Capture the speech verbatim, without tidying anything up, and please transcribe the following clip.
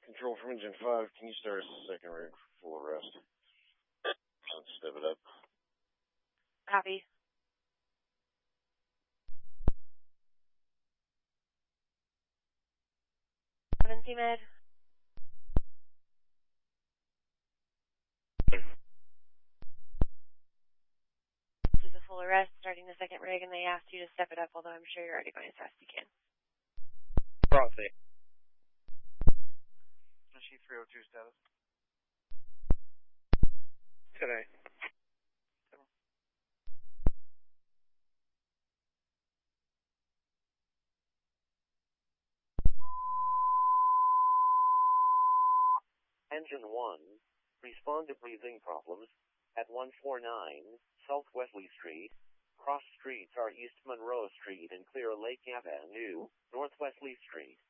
Control from Engine five, can you start us a second rig for full arrest? Let's step it up. Copy. seven C-Med. This is a full arrest, starting the second rig, and they asked you to step it up, although I'm sure you're already going as fast as you can. Broadly. Machine three oh two status. Today. Engine one, respond to breathing problems at one forty-nine South Wesley Street. Cross streets are East Monroe Street and Clear Lake Avenue, North Wesley Street.